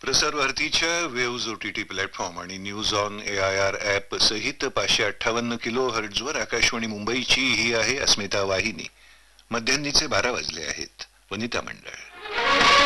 प्रसार भारतीच्या waves OTT platform आणि न्यूज ऑन AIR ॲप सहित 558 किलो हर्ट्झवर आकाशवाणी मुंबईची ही आहे अस्मिता वाहिनी. मध्यान्नीचे 12 वाजले आहेत. वनिता मंडळ.